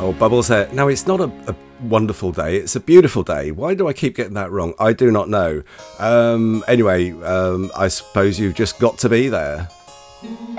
Oh, Bubbles there. No, it's not a wonderful day. It's a beautiful day. Why do I keep getting that wrong? I do not know. Anyway, I suppose you've just got to be there.